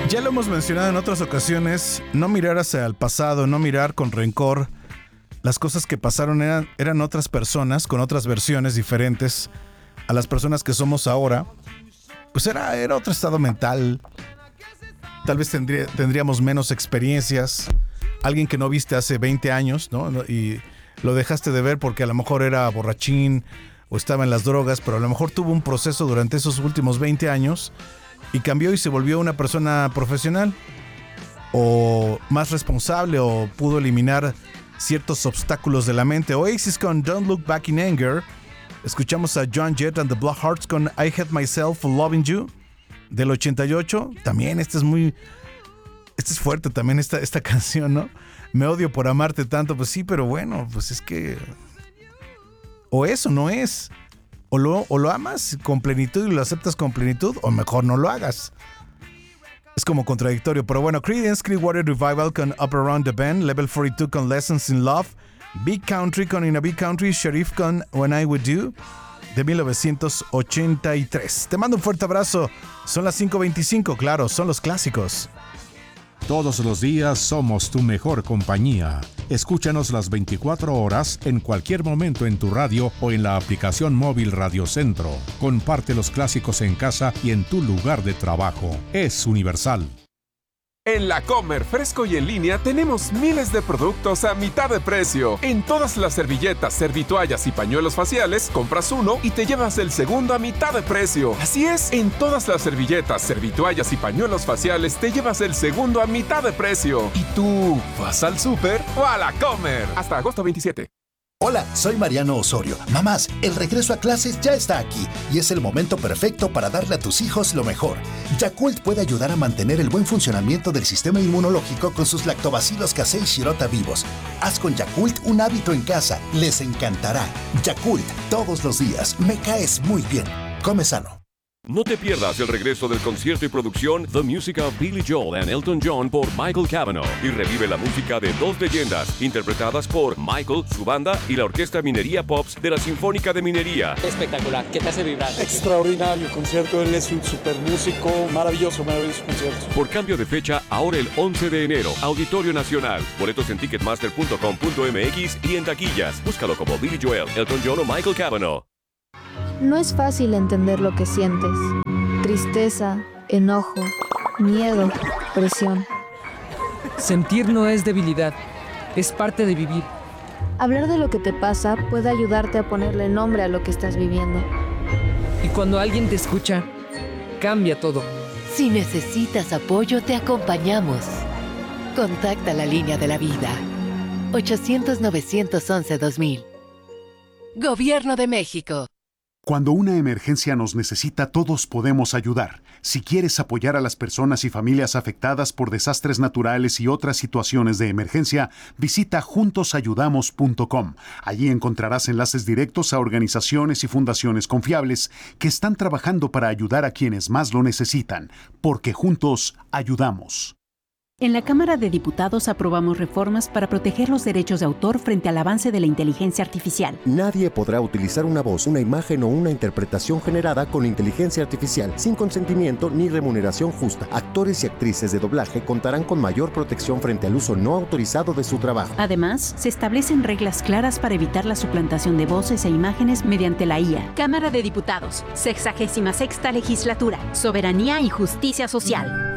Ya lo hemos mencionado en otras ocasiones, no mirar hacia el pasado, no mirar con rencor. Las cosas que pasaron eran otras personas con otras versiones diferentes a las personas que somos ahora. Pues era otro estado mental. Tal vez tendríamos menos experiencias. Alguien que no viste hace 20 años, ¿no? Y lo dejaste de ver porque a lo mejor era borrachín o estaba en las drogas, pero a lo mejor tuvo un proceso durante esos últimos 20 años y cambió y se volvió una persona profesional o más responsable o pudo eliminar ciertos obstáculos de la mente. Oasis con Don't Look Back in Anger. Escuchamos a Joan Jett and the Blackhearts con I Hate Myself for Loving You del 88. También este es fuerte también esta canción, ¿no? Me odio por amarte tanto. Pues sí, pero bueno, pues es que o eso no es. O lo amas con plenitud y lo aceptas con plenitud, o mejor no lo hagas. Es como contradictorio, pero bueno. Creedence Clearwater Revival con Up Around the Bend, Level 42 con Lessons in Love, Big Country con In a Big Country, Sharif con When I With You, de 1983. Te mando un fuerte abrazo. Son las 5:25, claro, son los clásicos. Todos los días somos tu mejor compañía. Escúchanos las 24 horas en cualquier momento en tu radio o en la aplicación móvil Radio Centro. Comparte los clásicos en casa y en tu lugar de trabajo. Es universal. En La Comer, fresco y en línea, tenemos miles de productos a mitad de precio. En todas las servilletas, servitoallas y pañuelos faciales, compras uno y te llevas el segundo a mitad de precio. Así es, en todas las servilletas, servitoallas y pañuelos faciales, te llevas el segundo a mitad de precio. ¿Y tú vas al súper o a La Comer? Hasta agosto 27. Hola, soy Mariano Osorio. Mamás, el regreso a clases ya está aquí y es el momento perfecto para darle a tus hijos lo mejor. Yakult puede ayudar a mantener el buen funcionamiento del sistema inmunológico con sus lactobacilos casei shirota vivos. Haz con Yakult un hábito en casa. Les encantará. Yakult, todos los días. Me caes muy bien. Come sano. No te pierdas el regreso del concierto y producción The Music of Billy Joel and Elton John por Michael Cavanaugh y revive la música de dos leyendas interpretadas por Michael, su banda y la Orquesta Minería Pops de la Sinfónica de Minería. Espectacular, ¿qué te hace vibrar? Extraordinario concierto, él es un super músico, maravilloso concierto. Por cambio de fecha, ahora el 11 de enero, Auditorio Nacional. Boletos en ticketmaster.com.mx y en taquillas. Búscalo como Billy Joel, Elton John o Michael Cavanaugh. No es fácil entender lo que sientes. Tristeza, enojo, miedo, presión. Sentir no es debilidad, es parte de vivir. Hablar de lo que te pasa puede ayudarte a ponerle nombre a lo que estás viviendo. Y cuando alguien te escucha, cambia todo. Si necesitas apoyo, te acompañamos. Contacta la línea de la vida. 800-911-2000. Gobierno de México. Cuando una emergencia nos necesita, todos podemos ayudar. Si quieres apoyar a las personas y familias afectadas por desastres naturales y otras situaciones de emergencia, visita juntosayudamos.com. Allí encontrarás enlaces directos a organizaciones y fundaciones confiables que están trabajando para ayudar a quienes más lo necesitan, porque juntos ayudamos. En la Cámara de Diputados aprobamos reformas para proteger los derechos de autor frente al avance de la inteligencia artificial. Nadie podrá utilizar una voz, una imagen o una interpretación generada con inteligencia artificial sin consentimiento ni remuneración justa. Actores y actrices de doblaje contarán con mayor protección frente al uso no autorizado de su trabajo. Además, se establecen reglas claras para evitar la suplantación de voces e imágenes mediante la IA. Cámara de Diputados, 66ª Legislatura, Soberanía y Justicia Social.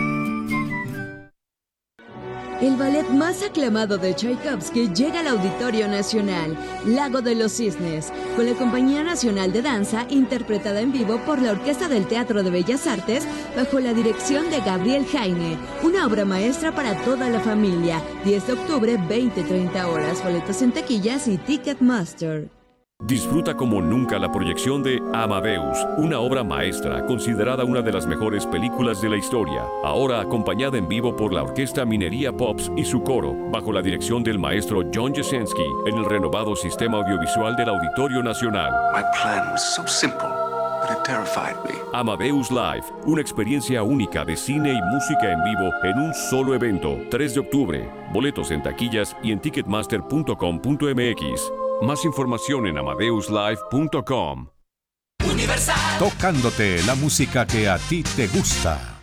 El ballet más aclamado de Tchaikovsky llega al Auditorio Nacional, Lago de los Cisnes, con la Compañía Nacional de Danza, interpretada en vivo por la Orquesta del Teatro de Bellas Artes, bajo la dirección de Gabriel Jaime. Una obra maestra para toda la familia. 10 de octubre, 20-30 horas. Boletos en taquillas y Ticketmaster. Disfruta como nunca la proyección de Amadeus, una obra maestra considerada una de las mejores películas de la historia, ahora acompañada en vivo por la Orquesta Minería Pops y su coro, bajo la dirección del maestro John Jasinski, en el renovado sistema audiovisual del Auditorio Nacional. My plan was so simple, but it terrified me. Amadeus Live, una experiencia única de cine y música en vivo en un solo evento, 3 de octubre. Boletos en taquillas y en ticketmaster.com.mx. Más información en amadeuslive.com. Tocándote la música que a ti te gusta.